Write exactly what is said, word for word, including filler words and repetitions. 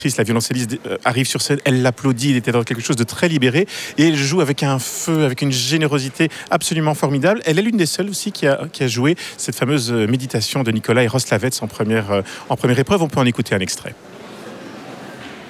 La violoncelliste euh, arrive sur scène, elle l'applaudit, il était dans quelque chose de très libéré et elle joue avec un feu, avec une générosité absolument formidable. Elle est l'une des seules aussi qui a, qui a joué cette fameuse méditation de Nikolai Roslavets en première, euh, en première épreuve. On peut en écouter un extrait.